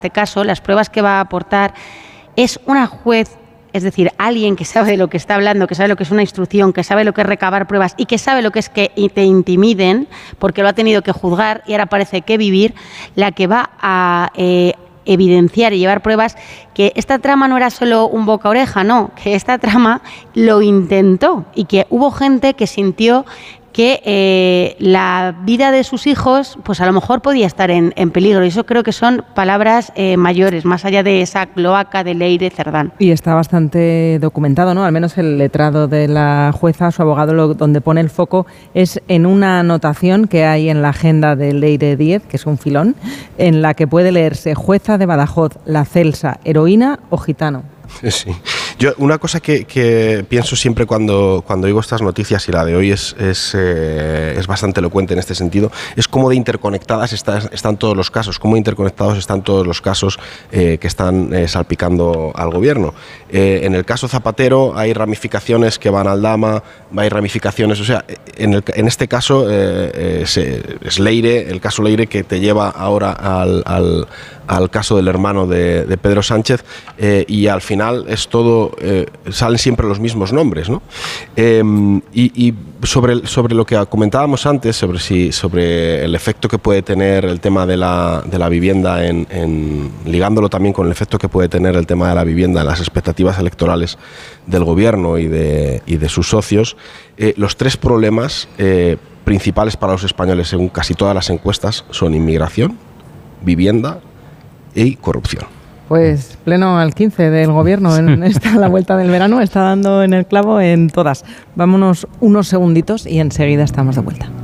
este caso, las pruebas que va a aportar es una juez, es decir, alguien que sabe de lo que está hablando, que sabe lo que es una instrucción, que sabe lo que es recabar pruebas y que sabe lo que es que te intimiden, porque lo ha tenido que juzgar y ahora parece que vivir, la que va a evidenciar y llevar pruebas que esta trama no era solo un boca-oreja, no, que esta trama lo intentó y que hubo gente que sintió que la vida de sus hijos pues a lo mejor podía estar en peligro, y eso creo que son palabras mayores, más allá de esa cloaca de Leire Cerdán. Y está bastante documentado, ¿no? Al menos el letrado de la jueza, su abogado, donde pone el foco es en una anotación que hay en la agenda de Leire Díez, que es un filón, en la que puede leerse: jueza de Badajoz, La Celsa, heroína o gitano. Sí. Yo una cosa que pienso siempre cuando oigo estas noticias, y la de hoy es bastante elocuente en este sentido, es cómo de interconectadas están todos los casos, cómo interconectados están todos los casos que están salpicando al gobierno. En el caso Zapatero hay ramificaciones que van al Dama, hay ramificaciones, o sea, en este caso es Leire, el caso Leire, que te lleva ahora al caso del hermano de Pedro Sánchez, y al final es todo, salen siempre los mismos nombres, ¿no? Y sobre lo que comentábamos antes, sobre el efecto que puede tener el tema de la vivienda, ligándolo también con el efecto que puede tener el tema de la vivienda en las expectativas electorales del gobierno y de sus socios, los tres problemas principales para los españoles, según casi todas las encuestas, son inmigración, vivienda y corrupción. Pues pleno al 15 del gobierno en la vuelta del verano, está dando en el clavo en todas. Vámonos unos segunditos y enseguida estamos de vuelta.